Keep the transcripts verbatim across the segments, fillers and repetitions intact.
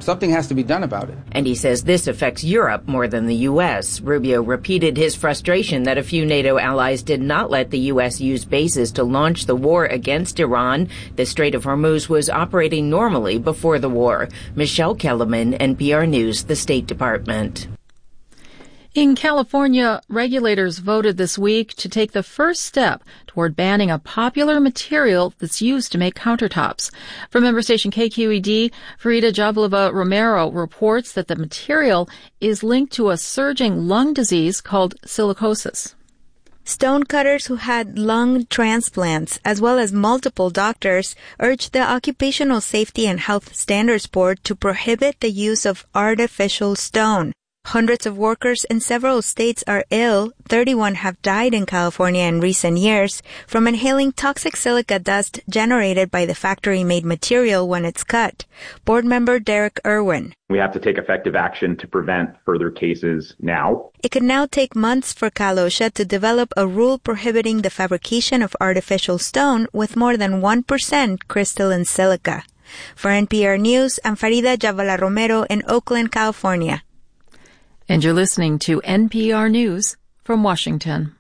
Something has to be done about it. And he says this affects Europe more than the U S. Rubio repeated his frustration that a few NATO allies did not let the U S use bases to launch the war against Iran. The Strait of Hormuz was operating normally before the war. Michelle Kellerman, N P R News, the State Department. In California, regulators voted this week to take the first step toward banning a popular material that's used to make countertops. From member station K Q E D, Farida Jablova Romero reports that the material is linked to a surging lung disease called silicosis. Stonecutters who had lung transplants, as well as multiple doctors, urged the Occupational Safety and Health Standards Board to prohibit the use of artificial stone. Hundreds of workers in several states are ill. thirty-one have died in California in recent years from inhaling toxic silica dust generated by the factory-made material when it's cut. Board member Derek Irwin. We have to take effective action to prevent further cases now. It could now take months for Cal OSHA to develop a rule prohibiting the fabrication of artificial stone with more than one percent crystalline silica. For N P R News, I'm Farida Javala Romero in Oakland, California. And you're listening to N P R News from Washington.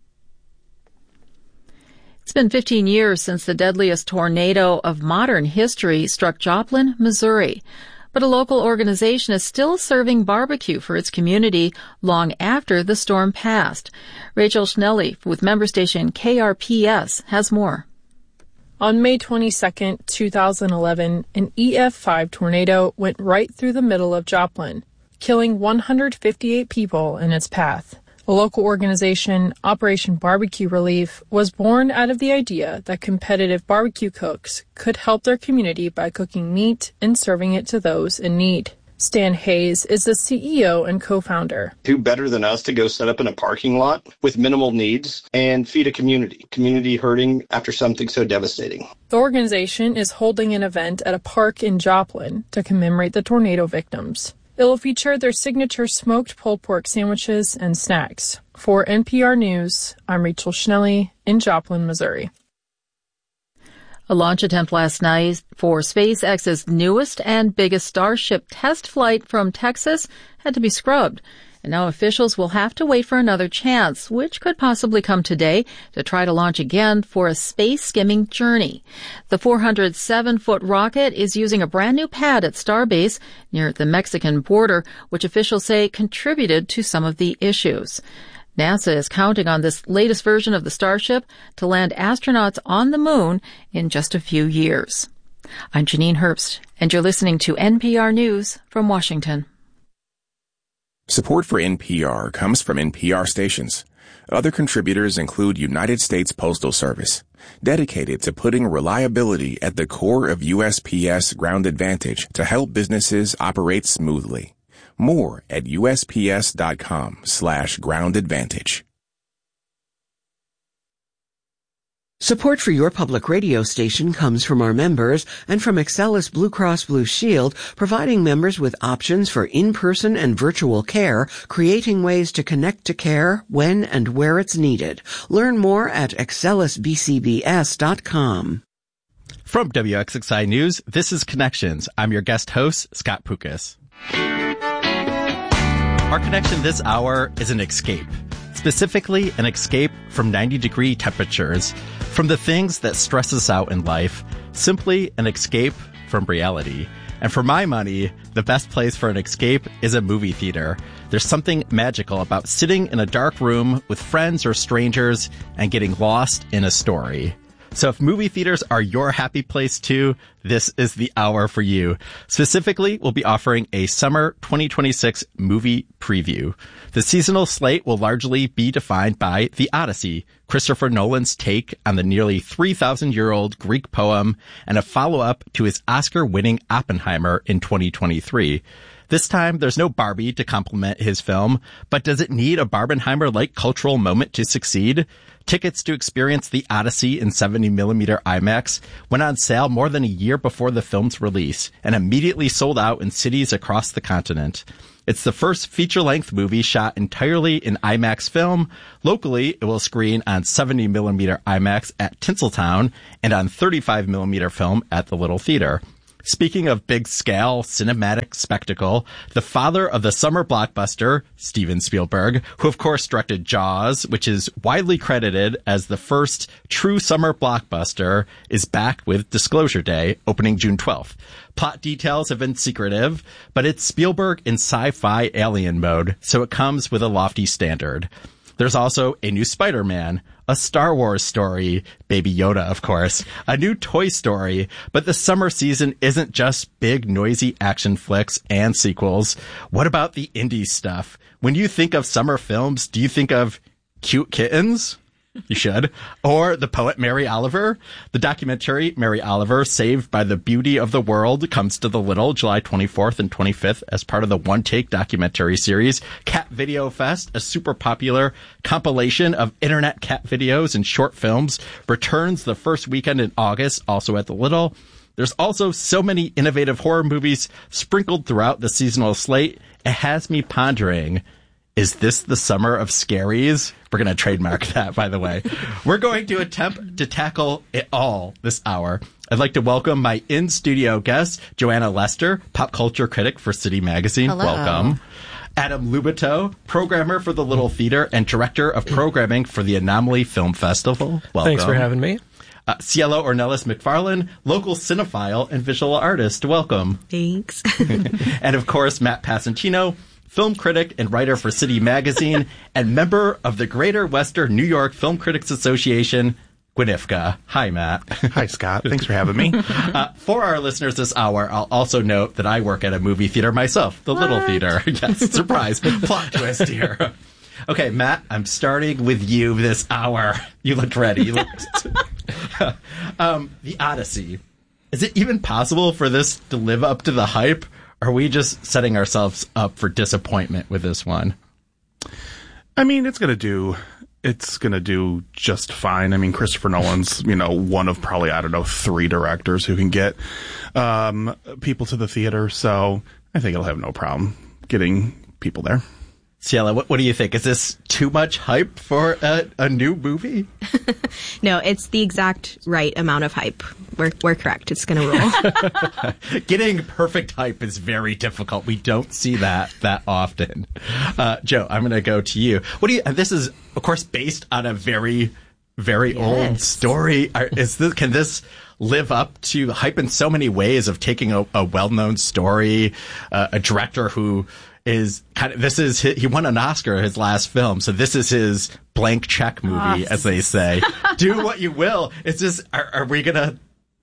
It's been fifteen years since the deadliest tornado of modern history struck Joplin, Missouri. But a local organization is still serving barbecue for its community long after the storm passed. Rachel Schnelly with member station K R P S has more. On May twenty-second, twenty eleven, an E F five tornado went right through the middle of Joplin, killing one hundred fifty-eight people in its path. A local organization, Operation Barbecue Relief, was born out of the idea that competitive barbecue cooks could help their community by cooking meat and serving it to those in need. Stan Hayes is the C E O and co-founder. Who better than us to go set up in a parking lot with minimal needs and feed a community, community hurting after something so devastating. The organization is holding an event at a park in Joplin to commemorate the tornado victims. It will feature their signature smoked pulled pork sandwiches and snacks. For N P R News, I'm Rachel Schnelly in Joplin, Missouri. A launch attempt last night for SpaceX's newest and biggest Starship test flight from Texas had to be scrubbed. And now officials will have to wait for another chance, which could possibly come today, to try to launch again for a space-skimming journey. The four hundred seven foot rocket is using a brand new pad at Starbase near the Mexican border, which officials say contributed to some of the issues. NASA is counting on this latest version of the Starship to land astronauts on the moon in just a few years. I'm Janine Herbst, and you're listening to N P R News from Washington. Support for N P R comes from N P R stations. Other contributors include United States Postal Service, dedicated to putting reliability at the core of U S P S Ground Advantage to help businesses operate smoothly. More at usps.com slash ground advantage. Support for your public radio station comes from our members and from Excellus Blue Cross Blue Shield, providing members with options for in-person and virtual care, creating ways to connect to care when and where it's needed. Learn more at excellus b c b s dot com. From W X X I News, this is Connections. I'm your guest host, Scott Pukas. Our connection this hour is an escape. Specifically, an escape from ninety degree temperatures, from the things that stress us out in life, simply an escape from reality. And for my money, the best place for an escape is a movie theater. There's something magical about sitting in a dark room with friends or strangers and getting lost in a story. So if movie theaters are your happy place too, this is the hour for you. Specifically, we'll be offering a summer twenty twenty-six movie preview. The seasonal slate will largely be defined by The Odyssey, Christopher Nolan's take on the nearly three thousand year old Greek poem, and a follow-up to his Oscar-winning Oppenheimer in twenty twenty-three. This time, there's no Barbie to complement his film, but does it need a Barbenheimer-like cultural moment to succeed? Tickets to experience The Odyssey in seventy millimeter IMAX went on sale more than a year before the film's release and immediately sold out in cities across the continent. It's the first feature-length movie shot entirely in IMAX film. Locally, it will screen on seventy millimeter IMAX at Tinseltown and on thirty-five millimeter film at the Little Theater. Speaking of big-scale cinematic spectacle, the father of the summer blockbuster, Steven Spielberg, who of course directed Jaws, which is widely credited as the first true summer blockbuster, is back with Disclosure Day, opening June twelfth. Plot details have been secretive, but it's Spielberg in sci-fi alien mode, so it comes with a lofty standard. There's also a new Spider-Man, a Star Wars story, Baby Yoda, of course, a new Toy Story, but the summer season isn't just big, noisy action flicks and sequels. What about the indie stuff? When you think of summer films, do you think of cute kittens? You should. Or the poet Mary Oliver. The documentary Mary Oliver, Saved by the Beauty of the World, comes to the Little July twenty-fourth and twenty-fifth as part of the One Take documentary series. Cat Video Fest, a super popular compilation of internet cat videos and short films, returns the first weekend in August, also at the Little. There's also so many innovative horror movies sprinkled throughout the seasonal slate. It has me pondering, is this the summer of scaries? We're going to trademark that, by the way. We're going to attempt to tackle it all this hour. I'd like to welcome my in-studio guest, Joanna Lester, pop culture critic for City Magazine. Hello. Welcome. Adam Lubito, programmer for the Little Theater and director of programming for the Anomaly Film Festival. Welcome. Thanks for having me. Uh, Cielo Ornelas McFarlane, local cinephile and visual artist. Welcome. Thanks. And of course, Matt Passantino, film critic and writer for City Magazine, and member of the Greater Western New York Film Critics Association, Gwynifka. Hi, Matt. Hi, Scott. Thanks for having me. uh, for our listeners this hour, I'll also note that I work at a movie theater myself, the what? Little Theater. Yes, surprise. Plot twist here. Okay, Matt, I'm starting with you this hour. You looked ready. You looked... um, the Odyssey. Is it even possible for this to live up to the hype? Are we just setting ourselves up for disappointment with this one? I mean, it's gonna do, it's gonna do just fine. I mean, Christopher Nolan's, you know, one of probably, I don't know, three directors who can get um, people to the theater. So I think it'll have no problem getting people there. Ciela, what, what do you think? Is this too much hype for a, a new movie? No, it's the exact right amount of hype. We're we're correct. It's going to roll. Getting perfect hype is very difficult. We don't see that that often. Uh, Joe, I'm going to go to you. What do you? This is, of course, based on a very, very yes. old story. Are, is this? Can this live up to hype in so many ways of taking a, a well-known story, uh, a director who is kind of, this is his, he won an Oscar his last film, so this is his blank check movie, oh, as they say. Do what you will. It's just, are, are we gonna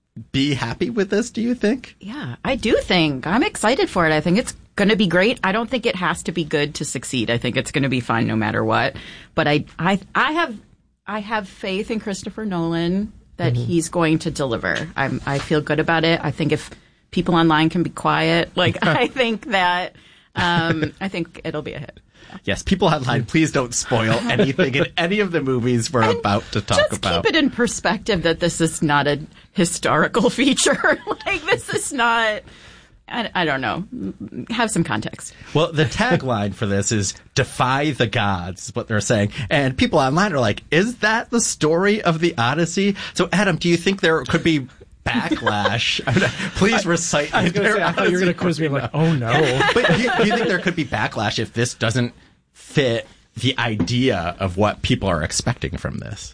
be happy with this, do you think? Yeah, I do think. I'm excited for it. I think it's gonna be great. I don't think it has to be good to succeed. I think it's gonna be fine no matter what. But I I I have I have faith in Christopher Nolan that mm-hmm. he's going to deliver. I'm I feel good about it. I think if people online can be quiet, like I think that Um, I think it'll be a hit. Yeah. Yes, people online, please don't spoil anything in any of the movies we're and about to talk just about. Keep it in perspective that this is not a historical feature. Like, this is not, I, I don't know, have some context. Well, the tagline for this is "Defy the Gods," is what they're saying. And people online are like, is that the story of the Odyssey? So, Adam, do you think there could be backlash? I mean, please recite. I, I, was gonna say, I thought you were going to quiz me. I'm like, oh no. But do you, do you think there could be backlash if this doesn't fit the idea of what people are expecting from this?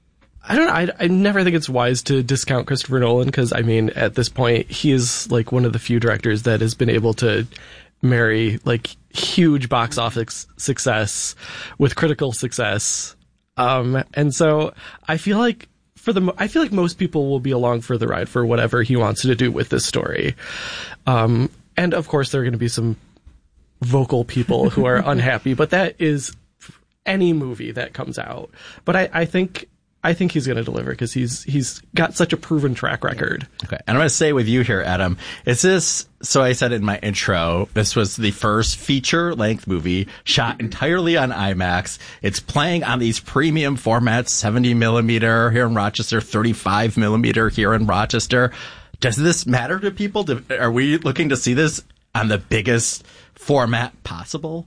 I don't know. I, I never think it's wise to discount Christopher Nolan because, I mean, at this point, he is like one of the few directors that has been able to marry like huge box office success with critical success. Um, and so I feel like For the, I feel like most people will be along for the ride for whatever he wants to do with this story. Um, and of course, there are going to be some vocal people who are unhappy, but that is any movie that comes out. But I, I think I think he's going to deliver because he's he's got such a proven track record. Okay, and I'm going to say with you here, Adam, is this, so I said in my intro, this was the first feature-length movie shot entirely on IMAX. It's playing on these premium formats, seventy millimeter here in Rochester, thirty-five millimeter here in Rochester. Does this matter to people? Do, are we looking to see this on the biggest format possible?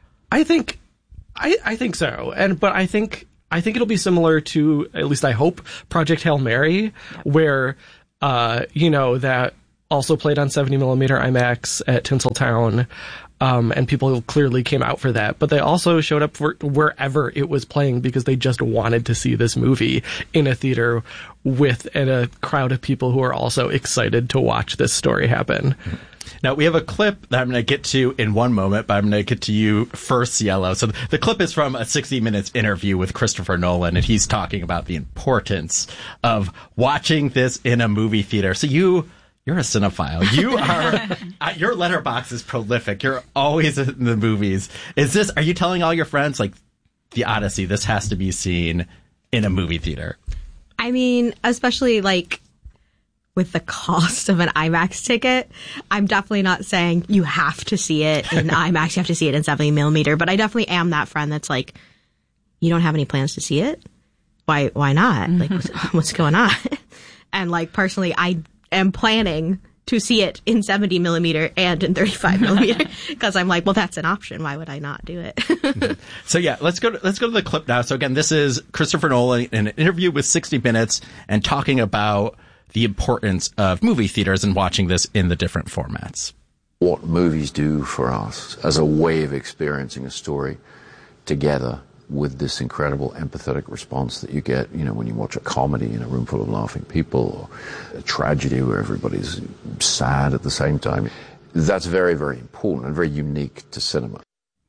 I think, I, I think so. And, but I think, I think it'll be similar to, at least I hope, Project Hail Mary, where, uh, you know, that also played on seventy millimeter IMAX at Tinseltown. Um, and people clearly came out for that, but they also showed up for wherever it was playing because they just wanted to see this movie in a theater with and a crowd of people who are also excited to watch this story happen. Now, we have a clip that I'm going to get to in one moment, but I'm going to get to you first, Yellow. So the clip is from a sixty minutes interview with Christopher Nolan, and he's talking about the importance of watching this in a movie theater. So you... You're a cinephile. You are, uh, your letterbox is prolific. You're always in the movies. Is this, are you telling all your friends, like, The Odyssey, this has to be seen in a movie theater? I mean, especially, like, with the cost of an IMAX ticket, I'm definitely not saying you have to see it in IMAX, you have to see it in seventy millimeter, but I definitely am that friend that's like, you don't have any plans to see it? Why, why not? Like, what's, what's going on? And, like, personally, I am planning to see it in seventy millimeter and in thirty-five millimeter because I'm like, well, that's an option. Why would I not do it? So yeah, let's go to, let's go to the clip now. So again, this is Christopher Nolan in an interview with sixty minutes and talking about the importance of movie theaters and watching this in the different formats. What movies do for us as a way of experiencing a story together with this incredible empathetic response that you get, you know, when you watch a comedy in a room full of laughing people, or a tragedy where everybody's sad at the same time. That's very, very important and very unique to cinema.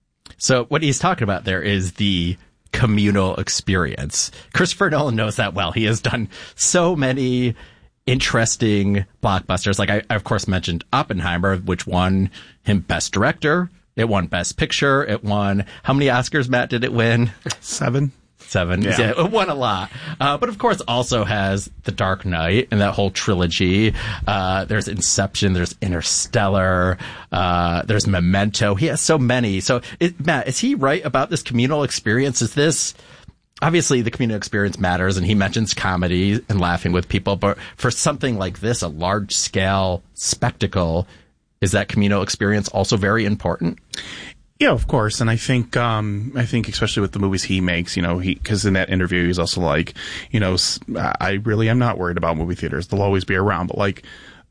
So what he's talking about there is the communal experience. Christopher Nolan knows that well. He has done so many interesting blockbusters. Like I, I of course mentioned Oppenheimer, which won him Best Director. It won Best Picture. It won, how many Oscars, Matt, did it win? Seven. Seven. Yeah. Yeah, it won a lot. Uh, but of course also has The Dark Knight and that whole trilogy. Uh, there's Inception, there's Interstellar, uh, there's Memento. He has so many. So, it, Matt, is he right about this communal experience? Is this, obviously the communal experience matters, and he mentions comedy and laughing with people, but for something like this, a large scale spectacle, is that communal experience also very important? Yeah, of course. And I think, um, I think especially with the movies he makes, you know, he, cause in that interview, he's also like, you know, I really am not worried about movie theaters. They'll always be around, but like,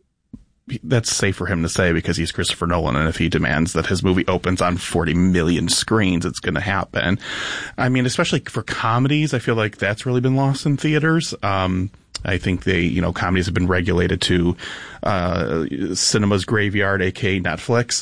that's safe for him to say because he's Christopher Nolan. And if he demands that his movie opens on forty million screens, it's going to happen. I mean, especially for comedies, I feel like that's really been lost in theaters. Um, I think they, you know, comedies have been regulated to uh cinema's graveyard, aka Netflix,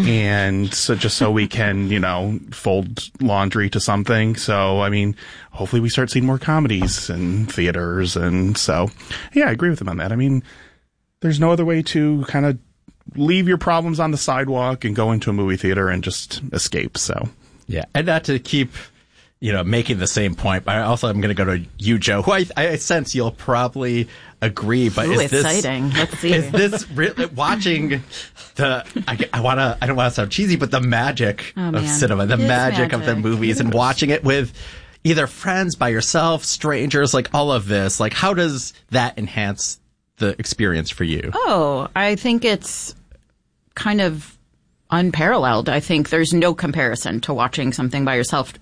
and so just so we can, you know, fold laundry to something. So, I mean, hopefully we start seeing more comedies in theaters, and so, yeah, I agree with him on that. I mean, there's no other way to kind of leave your problems on the sidewalk and go into a movie theater and just escape. So, yeah, and not to keep, you know, making the same point, but I also I'm going to go to you, Joe, who I, I sense you'll probably agree. But Ooh, is this exciting? Let's see. Is this really, watching the? I, I want to. I don't want to sound cheesy, but the magic oh, of man. cinema, the magic, magic of the movies, and watching it with either friends, by yourself, strangers, like all of this. Like, how does that enhance the experience for you? Oh, I think it's kind of unparalleled. I think there's no comparison to watching something by yourself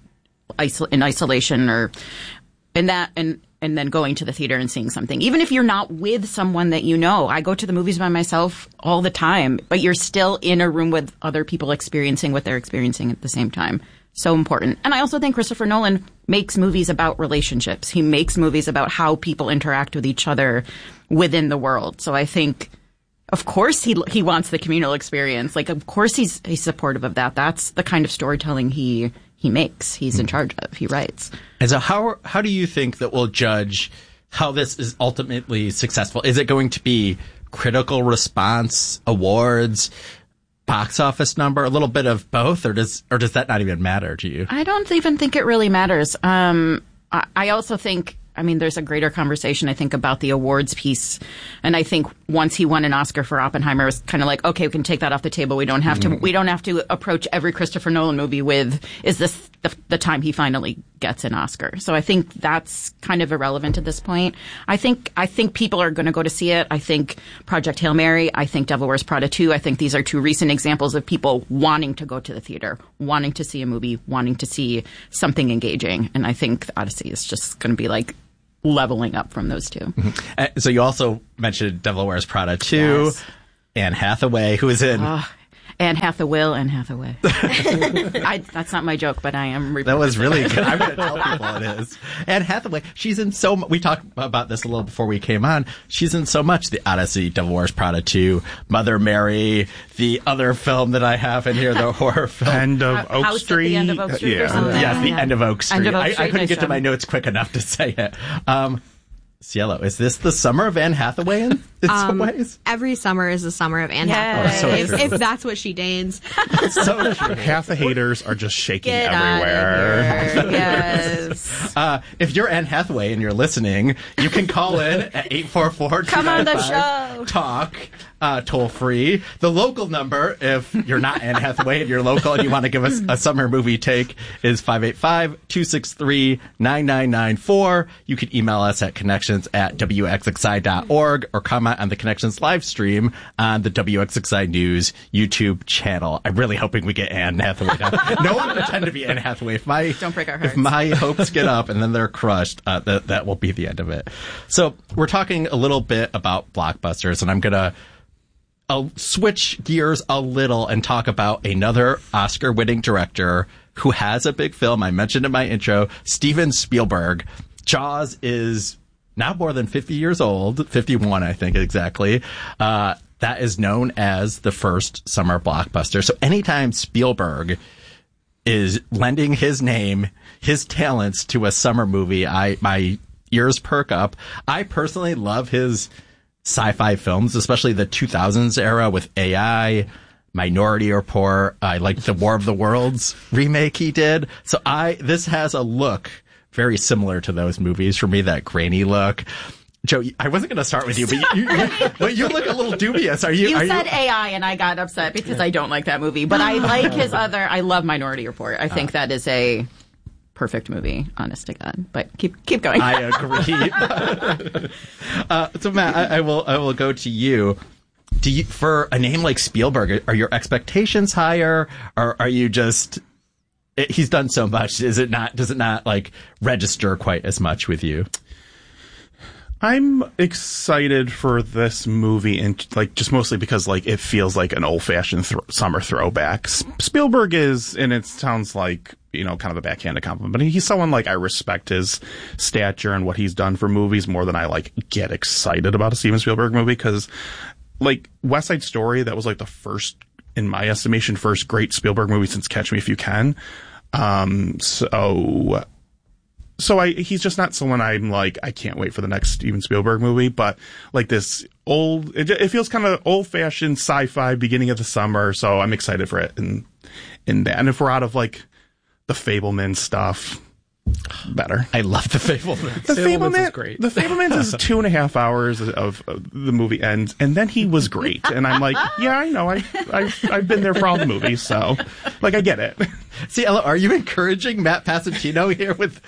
in isolation or in that and and then going to the theater and seeing something, even if you're not with someone that you know. I go to the movies by myself all the time, but you're still in a room with other people experiencing what they're experiencing at the same time. So important. And I also think Christopher Nolan makes movies about relationships. He makes movies about how people interact with each other within the world. So I think, of course, he he wants the communal experience. Like, of course, he's he's supportive of that. That's the kind of storytelling he he makes. He's in charge of. He writes. And so how how do you think that we'll judge how this is ultimately successful? Is it going to be critical response, awards, box office number, a little bit of both, or does or does that not even matter to you? I don't even think it really matters. Um, I, I also think, I mean, there's a greater conversation, I think, about the awards piece. And I think once he won an Oscar for Oppenheimer, it was kind of like, okay, we can take that off the table. We don't have to, we don't have to approach every Christopher Nolan movie with, is this the, the time he finally gets an Oscar? So I think that's kind of irrelevant at this point. I think, I think people are going to go to see it. I think Project Hail Mary, I think Devil Wears Prada two, I think these are two recent examples of people wanting to go to the theater, wanting to see a movie, wanting to see something engaging. And I think the Odyssey is just going to be like, leveling up from those two. Mm-hmm. Uh, so you also mentioned Devil Wears Prada two. Yes. Anne Hathaway, who is in... Uh, Anne Hathaway, Anne Hathaway. I, that's not my joke, but I am. That was really good. I'm going to tell people it is. Anne Hathaway, she's in so much. We talked about this a little before we came on. She's in so much. The Odyssey, Devil Wears Prada two, Mother Mary, the other film that I have in here, the horror film. End of Oak House Street. At the End of Oak Street yeah. or something. Yes, the yeah. End of Oak Street. End of Oak I, Street, I couldn't nice get to job. my notes quick enough to say it. Um, Cielo, is this the summer of Anne Hathaway in, in some Um, ways? Every summer is the summer of Anne Yes. Hathaway. Oh, so if, true. if that's what she deigns. So true. Half the haters are just shaking Get outta everywhere. here. Yes. Uh, if you're Anne Hathaway and you're listening, you can call in at eight four four, two nine five, talk, uh, toll free. The local number, if you're not Anne Hathaway and you're local and you want to give us a summer movie take, is five eight five, two six three, nine nine nine four. You can email us at connections at w x x i dot org or comment on the Connections live stream on the W X X I News YouTube channel. I'm really hoping we get Anne Hathaway down. No one pretend to be Anne Hathaway. If my, Don't break our hearts. If my hopes get up and then they're crushed, uh, that that will be the end of it. So we're talking a little bit about blockbusters, and I'm gonna I'll switch gears a little and talk about another Oscar-winning director who has a big film. I mentioned in my intro, Steven Spielberg. Jaws is now more than fifty years old, fifty-one, I think exactly. Uh, that is known as the first summer blockbuster. So anytime Spielberg is lending his name, his talents to a summer movie, I my ears perk up. I personally love his sci-fi films, especially the two thousands era with A I, Minority Report. I like the War of the Worlds remake he did. So I this has a look very similar to those movies for me, that grainy look. Joe, I wasn't going to start with you, but you, you, you, but you look a little dubious. Are you? You are said you... A I, and I got upset because I don't like that movie. But I like his other. I love Minority Report. I think that is a perfect movie, honest to God. But keep keep going. I agree. uh, so Matt, I, I will I will go to you. Do you, for a name like Spielberg, are your expectations higher, or are you just? It, he's done so much. Is it not? Does it not like register quite as much with you? I'm excited for this movie, and like just mostly because like it feels like an old-fashioned th- summer throwback. S- Spielberg is, and it sounds like, you know, kind of a backhanded compliment, but he's someone like I respect his stature and what he's done for movies more than I like get excited about a Steven Spielberg movie, because like West Side Story, that was like the first, in my estimation, first great Spielberg movie since Catch Me If You Can. Um, so. So I, he's just not someone I'm like, I can't wait for the next Steven Spielberg movie, but like this old, it, it feels kind of old fashioned sci-fi beginning of the summer. So I'm excited for it. And, and that, and if we're out of like the Fableman stuff, better. I love the Fablemans. The Fablemans Fableman is great. The Fablemans is two and a half hours of, of the movie ends, and then he was great. And I'm like, yeah, I know. I, I've, I've been there for all the movies, so like I get it. See, Ella, are you encouraging Matt Pasatino here with?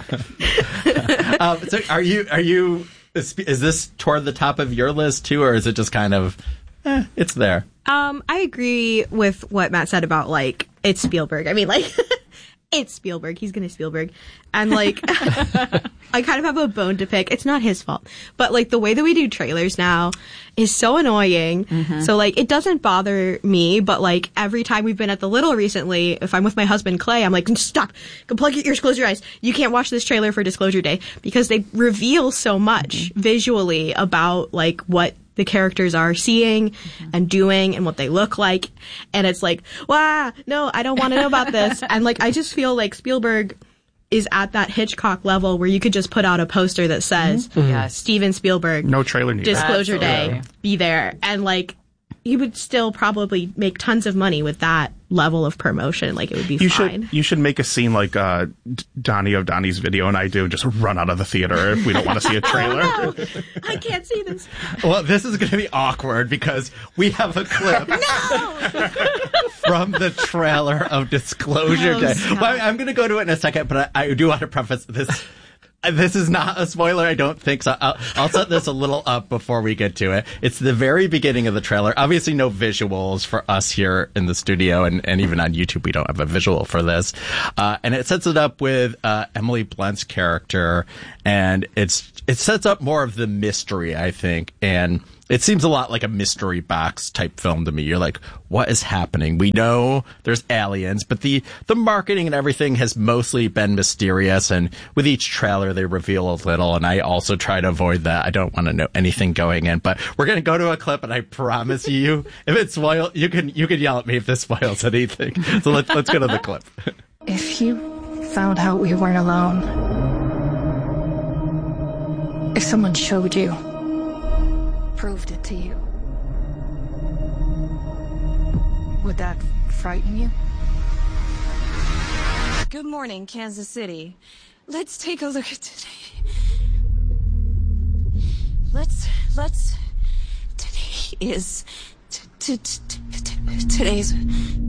um, so, are you? Are you? Is, is this toward the top of your list too, or is it just kind of? Eh, it's there. Um, I agree with what Matt said about like it's Spielberg. I mean, like. It's Spielberg. He's gonna Spielberg. And, like, I kind of have a bone to pick. It's not his fault. But, like, the way that we do trailers now is so annoying. Mm-hmm. So, like, it doesn't bother me. But, like, every time we've been at the Little recently, if I'm with my husband, Clay, I'm like, stop. Go plug your ears, close your eyes. You can't watch this trailer for Disclosure Day. Because they reveal so much mm-hmm. visually about, like, what the characters are seeing mm-hmm. and doing and what they look like. And it's like, wow, no, I don't want to know about this. And like, I just feel like Spielberg is at that Hitchcock level where you could just put out a poster that says, mm-hmm. yeah, Steven Spielberg, no trailer needed. Disclosure Absolutely. Day, be there. And like, he would still probably make tons of money with that level of promotion. Like, it would be you fine. Should, you should make a scene like uh, Donnie of Donnie's Video and I do, just run out of the theater if we don't want to see a trailer. Oh, no. I can't see this. Well, this is going to be awkward because we have a clip no! from the trailer of Disclosure Oh, Day. Scott. Well, I'm going to go to it in a second, but I, I do want to preface this. This is not a spoiler, I don't think so. I'll, I'll set this a little up before we get to it. It's the very beginning of the trailer. Obviously, no visuals for us here in the studio, and, and even on YouTube, we don't have a visual for this. Uh, and it sets it up with uh, Emily Blunt's character, and it's it sets up more of the mystery, I think. And it seems a lot like a mystery box type film to me. You're like, what is happening? We know there's aliens, but the, the marketing and everything has mostly been mysterious. And with each trailer, they reveal a little. And I also try to avoid that. I don't want to know anything going in, but we're going to go to a clip. And I promise you, if it's spoiled, you can, you can yell at me if this spoils anything. So let's, let's go to the clip. If you found out we weren't alone, if someone showed you, proved it to you, would that frighten you? Good morning, Kansas City. Let's take a look at today. Let's, let's, today is, t- t- t- t- today's